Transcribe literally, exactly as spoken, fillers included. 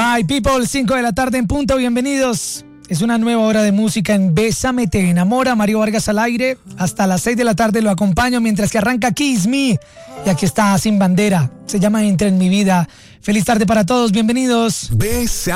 Alright, people, cinco de la tarde en punto, bienvenidos. Es una nueva hora de música en Bésame, te enamora. Mario Vargas al aire. Hasta las seis de la tarde lo acompaño mientras que arranca Kiss Me. Y aquí está Sin Bandera. Se llama Entra en mi vida. Feliz tarde para todos, bienvenidos. Bésame.